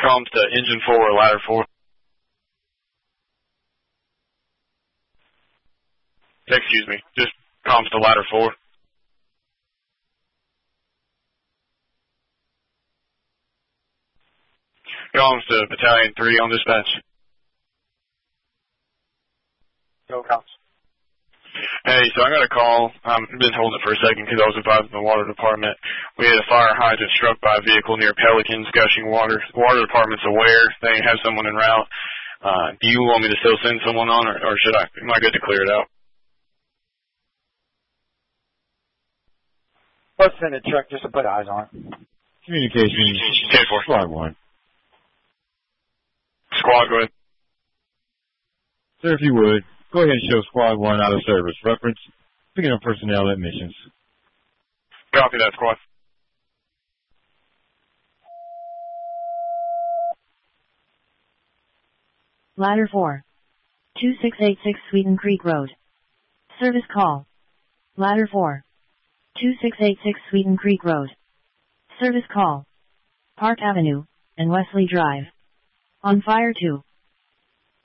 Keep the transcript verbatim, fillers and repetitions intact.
Comms to engine four or ladder four. Excuse me, just comms to ladder four. Comms to battalion three on dispatch. Go comms. Hey, so I got a call. Um, I've been holding it for a second because I was advised in the water department. We had a fire hydrant struck by a vehicle near Pelicans, gushing water. The water department's aware. They have someone en route. Uh, do you want me to still send someone on, or, or should I? Am I good to clear it out? Let's send a truck just to put eyes on it. Communications, ten four. Squad one. Squad, go ahead. Sir, if you would, go ahead and show Squad one out of service. Reference, picking up personnel at missions. Copy that, Squad. Ladder four. two six eight six Sweden Creek Road. Service call. Ladder four. two six eight six Sweden Creek Road. Service call. Park Avenue and Wesley Drive. On fire two.